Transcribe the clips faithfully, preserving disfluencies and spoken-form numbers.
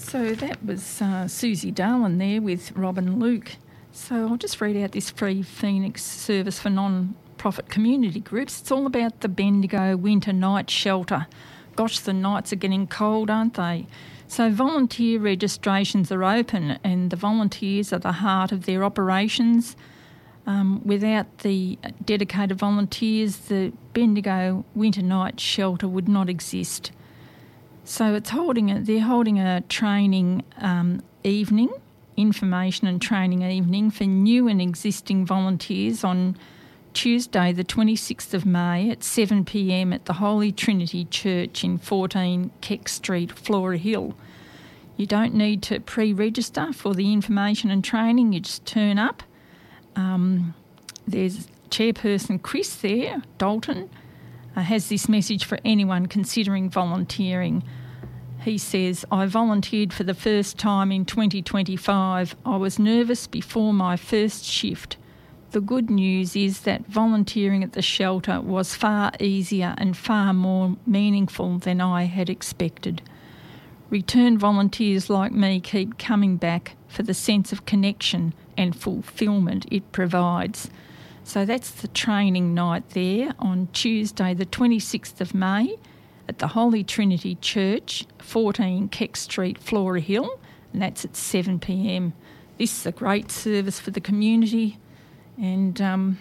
So that was uh, Susie Darwin there with Robin Luke. So I'll just read out this free Phoenix service for non-profit community groups. It's all about the Bendigo Winter Night Shelter. Gosh, the nights are getting cold, aren't they? So volunteer registrations are open and the volunteers are the heart of their operations. Um, without the dedicated volunteers, the Bendigo Winter Night Shelter would not exist. So it's holding a, they're holding a training um, evening, information and training evening for new and existing volunteers on Tuesday the twenty-sixth of May at seven p m at the Holy Trinity Church in fourteen Keck Street, Flora Hill. You don't need to pre-register for the information and training, you just turn up. Um, there's Chairperson Chris there, Dalton, uh, has this message for anyone considering volunteering. He says, I volunteered for the first time in twenty twenty-five. I was nervous before my first shift. The good news is that volunteering at the shelter was far easier and far more meaningful than I had expected. Return volunteers like me keep coming back for the sense of connection and fulfilment it provides. So that's the training night there on Tuesday the twenty-sixth of May at the Holy Trinity Church, fourteen Keck Street, Flora Hill, and that's at seven p m. This is a great service for the community, and um,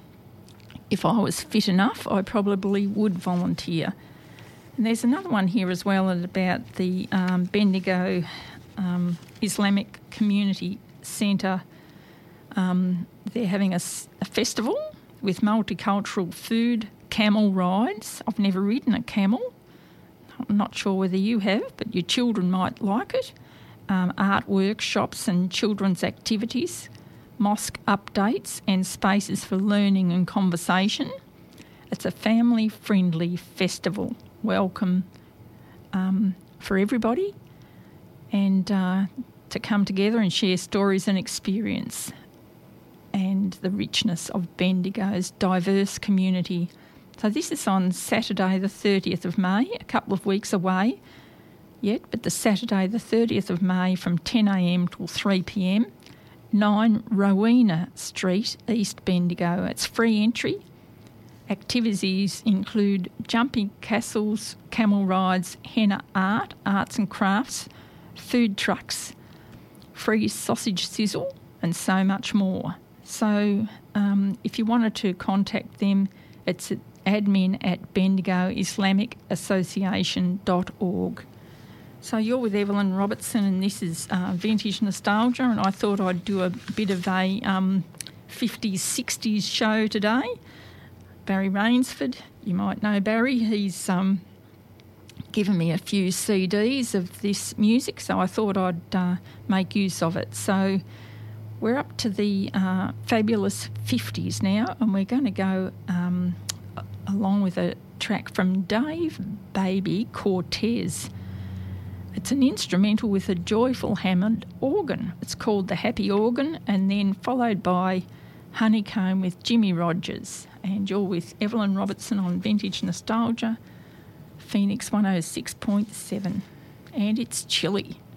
if I was fit enough, I probably would volunteer. And there's another one here as well about the um, Bendigo um, Islamic Community Centre. Um, they're having a, a festival with multicultural food, camel rides. I've never ridden a camel. I'm not sure whether you have, but your children might like it. Um, art workshops and children's activities, mosque updates and spaces for learning and conversation. It's a family-friendly festival. Welcome um, for everybody and uh, to come together and share stories and experience and the richness of Bendigo's diverse community. So this is on Saturday the thirtieth of May, a couple of weeks away yet, but the Saturday the thirtieth of May from ten a m till three p m, nine Rowena Street, East Bendigo. It's free entry. Activities include jumping castles, camel rides, henna art, arts and crafts, food trucks, free sausage sizzle and so much more. So um, if you wanted to contact them, it's at admin at bendigo islamic association dot org. So you're with Evelyn Robertson and this is uh, Vintage Nostalgia, and I thought I'd do a bit of a um, fifties, sixties show today. Barry Rainsford, you might know Barry, he's um, given me a few C Ds of this music, so I thought I'd uh, make use of it. So we're up to the uh, fabulous fifties now, and we're going to go um, along with a track from Dave Baby Cortez. It's an instrumental with a joyful Hammond organ. It's called The Happy Organ, and then followed by Honeycomb with Jimmy Rogers. And you're with Evelyn Robertson on Vintage Nostalgia, Phoenix one oh six point seven. And it's chilly.